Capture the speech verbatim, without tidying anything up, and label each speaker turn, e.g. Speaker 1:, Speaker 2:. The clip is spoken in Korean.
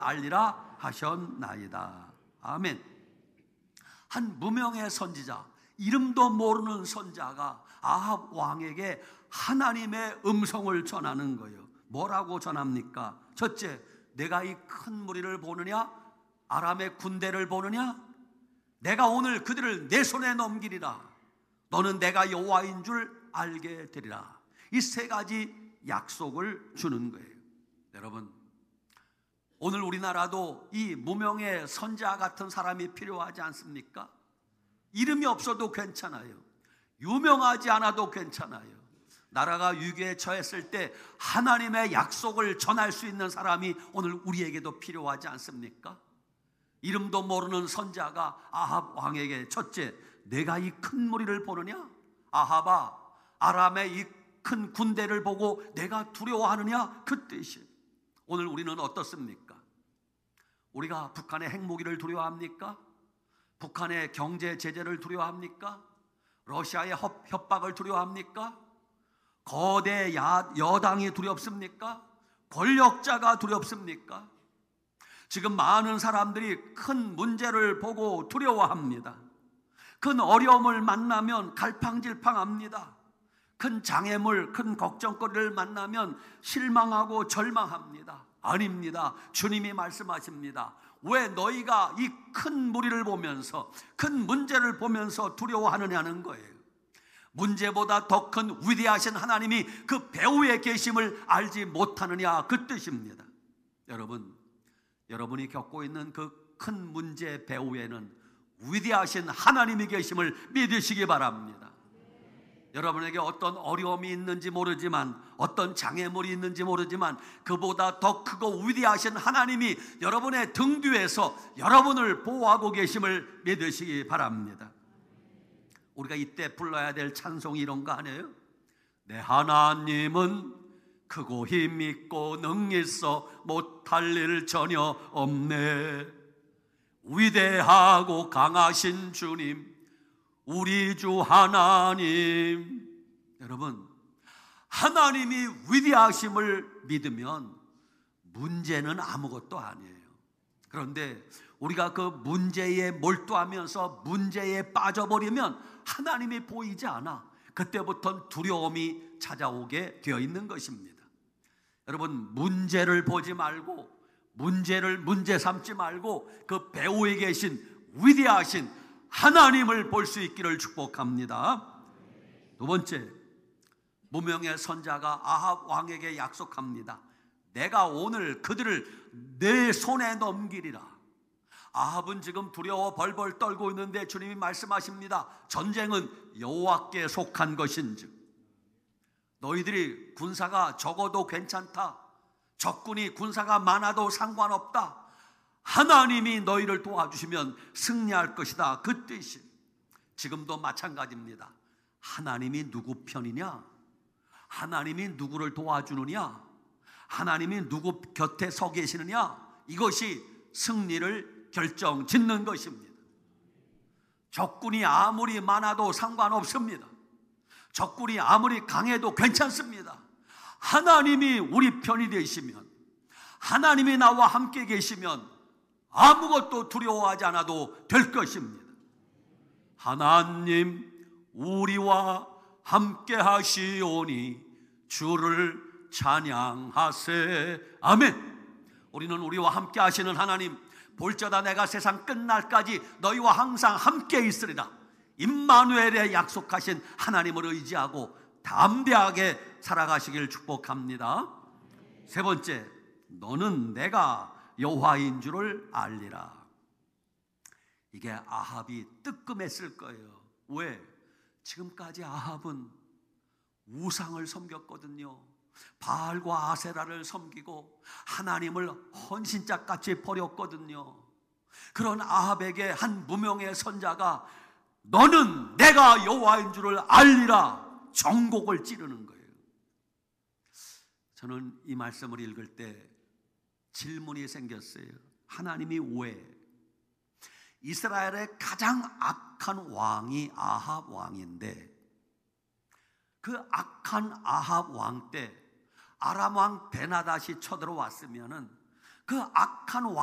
Speaker 1: 알리라 하셨나이다. 아멘. 한 무명의 선지자, 이름도 모르는 선자가 아합 왕에게 하나님의 음성을 전하는 거예요. 뭐라고 전합니까? 첫째, 내가 이 큰 무리를 보느냐? 아람의 군대를 보느냐? 내가 오늘 그들을 내 손에 넘기리라. 너는 내가 여호와인 줄 알게 되리라. 이 세 가지 약속을 주는 거예요. 여러분, 오늘 우리나라도 이 무명의 선자 같은 사람이 필요하지 않습니까? 이름이 없어도 괜찮아요. 유명하지 않아도 괜찮아요. 나라가 위기에 처했을 때 하나님의 약속을 전할 수 있는 사람이 오늘 우리에게도 필요하지 않습니까? 이름도 모르는 선자가 아합 왕에게 첫째, 내가 이 큰 무리를 보느냐? 아합아, 아람의 이 큰 군대를 보고 내가 두려워하느냐? 그 뜻이에요. 오늘 우리는 어떻습니까? 우리가 북한의 핵무기를 두려워합니까? 북한의 경제 제재를 두려워합니까? 러시아의 협박을 두려워합니까? 거대 야, 여당이 두렵습니까? 권력자가 두렵습니까? 지금 많은 사람들이 큰 문제를 보고 두려워합니다. 큰 어려움을 만나면 갈팡질팡합니다. 큰 장애물, 큰 걱정거리를 만나면 실망하고 절망합니다. 아닙니다. 주님이 말씀하십니다. 왜 너희가 이 큰 무리를 보면서, 큰 문제를 보면서 두려워하느냐는 거예요. 문제보다 더 큰 위대하신 하나님이 그 배후에 계심을 알지 못하느냐, 그 뜻입니다. 여러분, 여러분이 겪고 있는 그 큰 문제 배후에는 위대하신 하나님이 계심을 믿으시기 바랍니다. 여러분에게 어떤 어려움이 있는지 모르지만, 어떤 장애물이 있는지 모르지만, 그보다 더 크고 위대하신 하나님이 여러분의 등 뒤에서 여러분을 보호하고 계심을 믿으시기 바랍니다. 우리가 이때 불러야 될 찬송이 이런 거 아니에요? 내 하나님은 크고 힘있고 능히 있어 못할 일 전혀 없네. 위대하고 강하신 주님, 우리 주 하나님. 여러분, 하나님이 위대하심을 믿으면 문제는 아무것도 아니에요. 그런데 우리가 그 문제에 몰두하면서 문제에 빠져버리면 하나님이 보이지 않아. 그때부터는 두려움이 찾아오게 되어 있는 것입니다. 여러분, 문제를 보지 말고, 문제를 문제 삼지 말고 그 배후에 계신 위대하신 하나님을 볼 수 있기를 축복합니다. 두 번째, 무명의 선자가 아합 왕에게 약속합니다. 내가 오늘 그들을 내 손에 넘기리라. 아합은 지금 두려워 벌벌 떨고 있는데 주님이 말씀하십니다. 전쟁은 여호와께 속한 것인즉 너희들이 군사가 적어도 괜찮다, 적군이 군사가 많아도 상관없다, 하나님이 너희를 도와주시면 승리할 것이다, 그 뜻이. 지금도 마찬가지입니다. 하나님이 누구 편이냐? 하나님이 누구를 도와주느냐? 하나님이 누구 곁에 서 계시느냐? 이것이 승리를 결정짓는 것입니다. 적군이 아무리 많아도 상관없습니다. 적군이 아무리 강해도 괜찮습니다. 하나님이 우리 편이 되시면, 하나님이 나와 함께 계시면 아무것도 두려워하지 않아도 될 것입니다. 하나님 우리와 함께 하시오니 주를 찬양하세. 아멘. 우리는 우리와 함께 하시는 하나님, 볼지어다 내가 세상 끝날까지 너희와 항상 함께 있으리라, 임마누엘의 약속하신 하나님을 의지하고 담대하게 살아가시길 축복합니다. 세 번째, 너는 내가 여호와인 줄을 알리라. 이게 아합이 뜨끔했을 거예요. 왜? 지금까지 아합은 우상을 섬겼거든요. 바알과 아세라를 섬기고 하나님을 헌신짝같이 버렸거든요. 그런 아합에게 한 무명의 선자가 너는 내가 여호와인 줄을 알리라, 정곡을 찌르는 거예요. 저는 이 말씀을 읽을 때 질문이 생겼어요. 하나님이 왜? 이스라엘의 가장 악한 왕이 아합 왕인데, 그 악한 아합 왕 때 아람 왕 베나닷이 쳐들어왔으면은 그 악한 왕